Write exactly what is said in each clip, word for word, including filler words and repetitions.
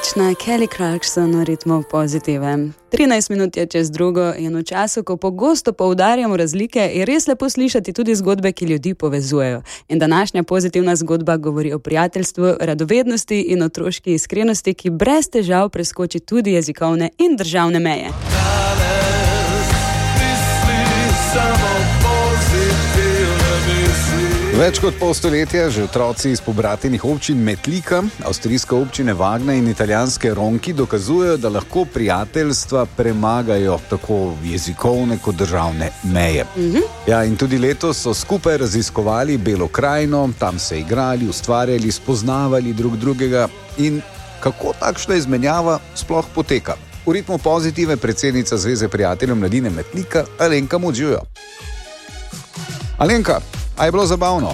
Odlična Kelly Clarkson v ritmu Pozitive. trinajst minut je čez drugo in v času, ko pogosto poudarjamo razlike, je res lepo slišati tudi zgodbe, ki ljudi povezujejo. In današnja pozitivna zgodba govori o prijateljstvu, radovednosti in otroški iskrenosti, ki brez težav preskoči tudi jezikovne in državne meje. Več kot pol stoletja že otroci iz pobratenih občin Metlika, avstrijske občine Vagna in italijanske Ronki dokazujejo, da lahko prijateljstva premagajo tako jezikovne kot državne meje. Mm-hmm. Ja, in tudi letos so skupaj raziskovali Belo krajino, tam se igrali, ustvarjali, spoznavali drug drugega in kako takšna izmenjava sploh poteka. V ritmu Pozitive predsednica Zveze prijateljev mladine Metlika Alenka Modžujo. Alenka, a je bilo zabavno?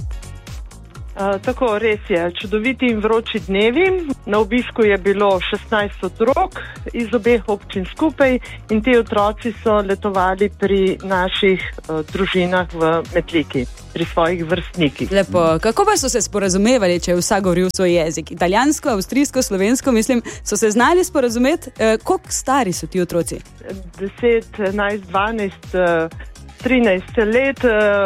Uh, tako, res je. Čudoviti in vroči dnevi. Na obisku je bilo šestnajst otrok iz obeh občin skupaj in ti otroci so letovali pri naših uh, družinah v Metliki, pri svojih vrstnikih. Lepo. Kako pa so se sporazumevali, če je vsak govoril svoj jezik? Italijansko, avstrijsko, slovensko, mislim, so se znali sporazumeti? Uh, koliko stari so ti otroci? deset, enajst, dvanajst... Uh, trinajst let,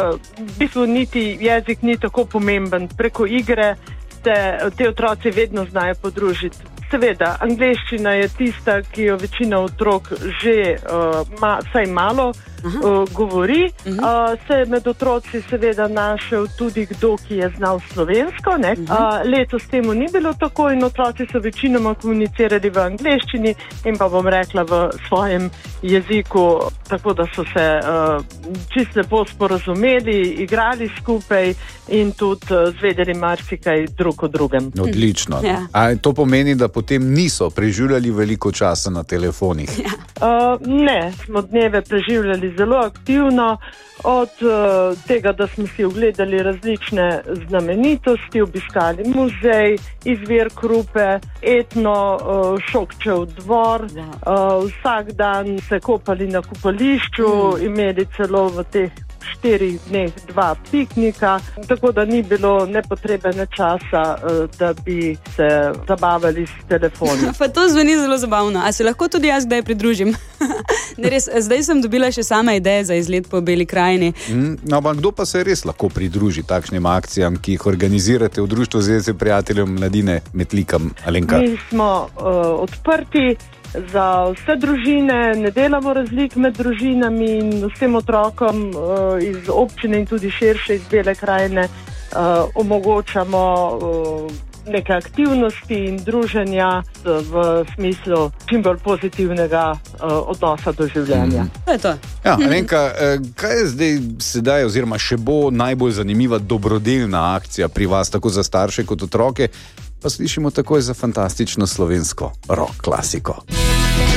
v bistvu niti jezik ni tako pomemben. Preko igre te, te otroci vedno znajo podružiti. Seveda, angleščina je tista, ki jo večina otrok že uh, ma, vsaj malo uh, govori. Uh, se je med otroci seveda našel tudi kdo, ki je znal slovensko. Ne? Uh, letos temu ni bilo tako in otroci so večinoma komunicirali v angleščini in pa bom rekla v svojem jeziku, tako da so se uh, čisto lepo sporazumeli, igrali skupaj in tudi uh, zvedeli marsikaj drug o drugem. Odlično. Ja. A to pomeni, da potem niso preživljali veliko časa na telefonih? Ja. Uh, ne, smo dneve preživljali zelo aktivno, od uh, tega, da smo si ogledali različne znamenitosti, obiskali muzej, izvir Krupe, etno, uh, Šokčev dvor, uh, vsak dan se kopali na kopališču, mm. imeli celo v teh štirih dneh dva piknika, tako da ni bilo nepotrebne časa, da bi se zabavali s telefoni. Pa to zveni zelo zabavno. A se lahko tudi jaz kdaj pridružim? Ne, res, zdaj sem dobila še sama ideje za izlet po Beli krajini. Mm, no, ampak kdo pa se res lahko pridruži takšnim akcijam, ki jih organizirate v Društvu Zveze prijateljev mladine Metlika, Alenka? Mi smo uh, odprti za vse družine, ne delamo razlik med družinami in vsem otrokom uh, iz občine in tudi širše iz Bele krajine uh, omogočamo uh, neke aktivnosti in druženja v smislu čim bolj pozitivnega uh, odnosa do življenja. To je to. Ja, Alenka, kaj je zdaj sedaj oziroma še bo najbolj zanimiva dobrodelna akcija pri vas, tako za starše kot otroke? Pa slišimo takoj za fantastično slovensko rock klasiko.